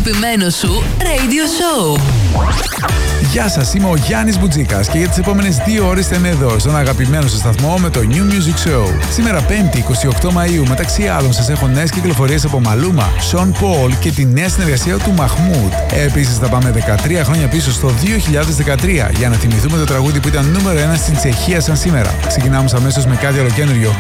αγαπημένο σου radio show. Γεια σας, είμαι ο Γιάννης Μπουτζίκας και για τις επόμενες 2 ώρες θα είμαι εδώ στον αγαπημένο σας σταθμό με το New Music Show. Σήμερα 5η 28 Μαΐου, μεταξύ άλλων σας έχω νέες κυκλοφορίες από Μαλούμα, Σον Πολ και τη νέα συνεργασία του Μαχμούτ. Επίσης θα πάμε 13 χρόνια πίσω στο 2013 για να θυμηθούμε το τραγούδι που ήταν νούμερο 1 στην Τσεχία σαν σήμερα. Ξεκινάμε αμέσως με κάτι ολοκένουργιο